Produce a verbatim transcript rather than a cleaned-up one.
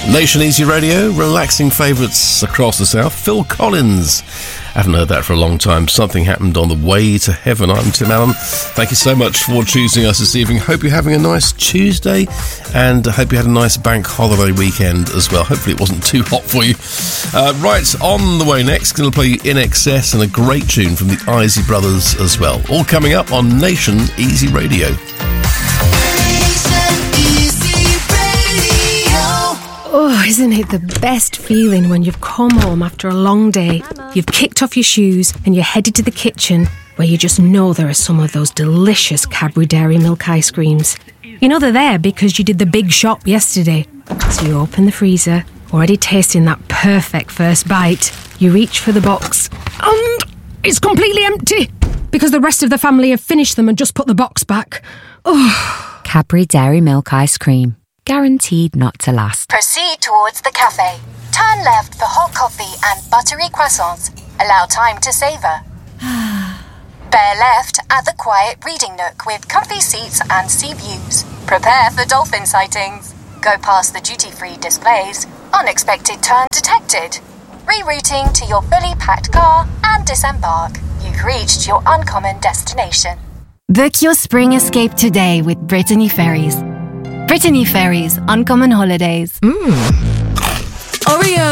Nation Easy Radio, relaxing favourites across the south. Phil Collins. Haven't heard that for a long time. Something Happened on the Way to Heaven. I'm Tim Allen. Thank you so much for choosing us this evening. Hope you're having a nice Tuesday, and I hope you had a nice bank holiday weekend as well. Hopefully it wasn't too hot for you. Uh, right, on the way next, going to play you In Excess and a great tune from the Isley Brothers as well. All coming up on Nation Easy Radio. Oh, isn't it the best feeling when you've come home after a long day, you've kicked off your shoes and you're headed to the kitchen where you just know there are some of those delicious Cadbury Dairy Milk ice creams. You know they're there because you did the big shop yesterday. So you open the freezer, already tasting that perfect first bite. You reach for the box and it's completely empty because the rest of the family have finished them and just put the box back. Oh. Cadbury Dairy Milk ice cream. Guaranteed not to last. Proceed towards the cafe. Turn left for hot coffee and buttery croissants. Allow time to savour. Bear left at the quiet reading nook with comfy seats and sea views. Prepare for dolphin sightings. Go past the duty-free displays. Unexpected turn detected. Rerouting to your fully packed car and disembark. You've reached your uncommon destination. Book your spring escape today with Brittany Ferries. Brittany Ferries, Uncommon Holidays. Mmm. Oreo.